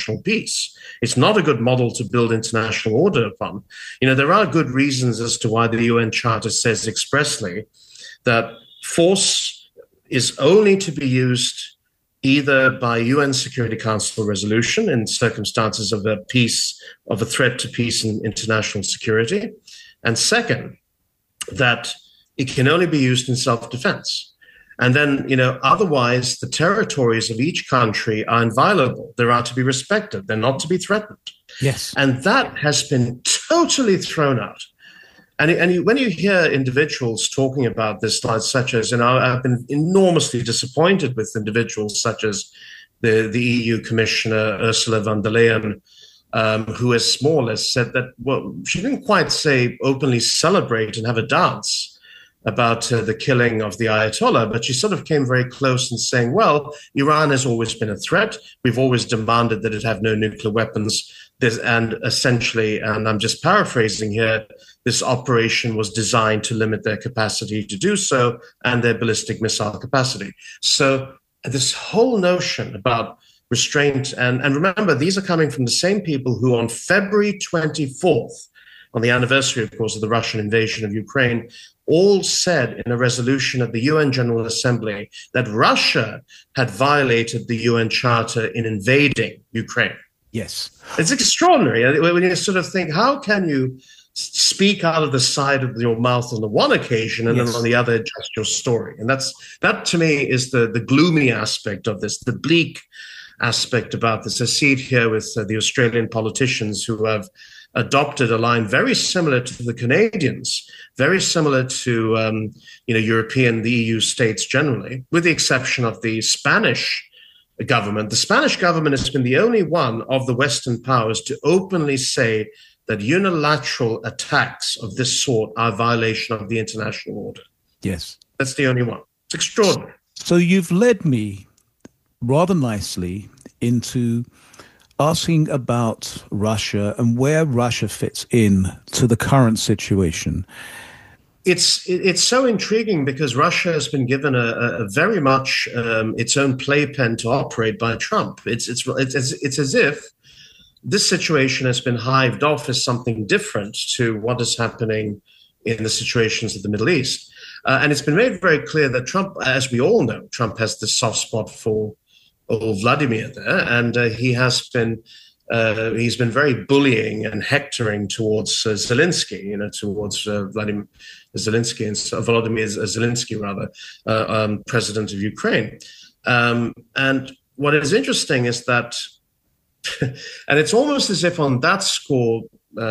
international peace. It's not a good model to build international order upon. There are good reasons as to why the UN Charter says expressly that force is only to be used either by UN Security Council resolution in circumstances of a threat to peace and international security. And second, that it can only be used in self-defense. And then, otherwise the territories of each country are inviolable. They are to be respected. They're not to be threatened. Yes. And that has been totally thrown out. And when you hear individuals talking about this, like such as, I've been enormously disappointed with individuals such as the EU Commissioner Ursula von der Leyen, who has more or less said that, well, she didn't quite say openly celebrate and have a dance about the killing of the Ayatollah, but she sort of came very close in saying, well, Iran has always been a threat. We've always demanded that it have no nuclear weapons. And essentially, and I'm just paraphrasing here, this operation was designed to limit their capacity to do so and their ballistic missile capacity. So this whole notion about restraint, and remember, these are coming from the same people who on February 24th, on the anniversary, of course, of the Russian invasion of Ukraine, all said in a resolution at the UN General Assembly that Russia had violated the UN Charter in invading Ukraine. Yes. It's extraordinary. When you sort of think, how can you speak out of the side of your mouth on the one occasion and then on the other just your story? And that to me is the gloomy aspect of this, the bleak aspect about this. I see it here with the Australian politicians who have adopted a line very similar to the Canadians, very similar to European, the EU states generally, with the exception of the Spanish government. The Spanish government has been the only one of the Western powers to openly say that unilateral attacks of this sort are a violation of the international order. Yes. That's the only one. It's extraordinary. So you've led me rather nicely into asking about Russia and where Russia fits in to the current situation. It's so intriguing because Russia has been given a very much its own playpen to operate by Trump. It's as if this situation has been hived off as something different to what is happening in the situations of the Middle East. And it's been made very clear that Trump, as we all know, Trump has this soft spot for Vladimir there, and he's been very bullying and hectoring towards Zelensky, towards Vladimir Zelensky, rather, president of Ukraine. And what is interesting is that, and it's almost as if on that score,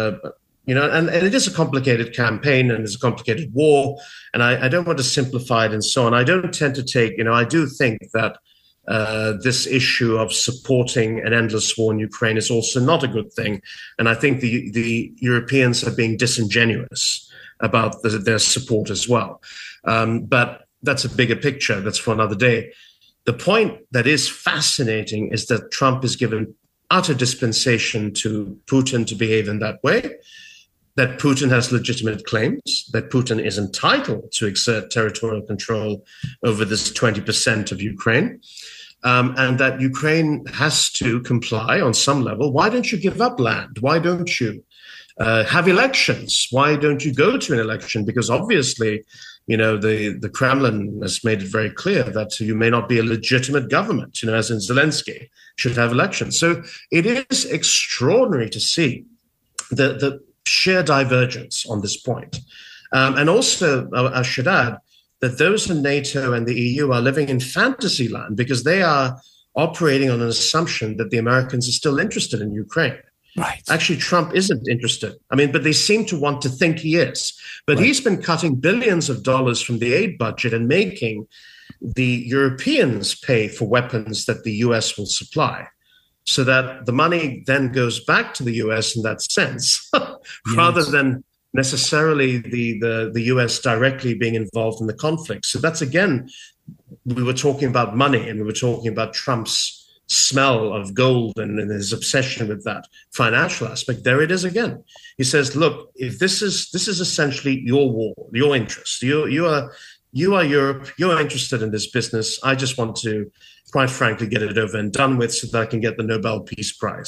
and it is a complicated campaign and it's a complicated war, and I don't want to simplify it and so on. I don't tend to take, I do think that this issue of supporting an endless war in Ukraine is also not a good thing. And I think the Europeans are being disingenuous about their support as well. But that's a bigger picture. That's for another day. The point that is fascinating is that Trump has given utter dispensation to Putin to behave in that way, that Putin has legitimate claims, that Putin is entitled to exert territorial control over this 20% of Ukraine. And that Ukraine has to comply on some level. Why don't you give up land? Why don't you have elections? Why don't you go to an election? Because obviously, the Kremlin has made it very clear that you may not be a legitimate government, as in Zelensky should have elections. So it is extraordinary to see the sheer divergence on this point. And also, I should add, that those in NATO and the EU are living in fantasy land because they are operating on an assumption that the Americans are still interested in Ukraine. Right. Actually, Trump isn't interested. But they seem to want to think he is. But he's been cutting billions of dollars from the aid budget and making the Europeans pay for weapons that the US will supply, so that the money then goes back to the US in that sense, rather than necessarily the US directly being involved in the conflict. So that's, again, we were talking about money and we were talking about Trump's smell of gold and his obsession with that financial aspect. There it is again. He says, look, if this is essentially your war, your interest, you are Europe, you're interested in this business. I just want to, quite frankly, get it over and done with so that I can get the Nobel Peace Prize.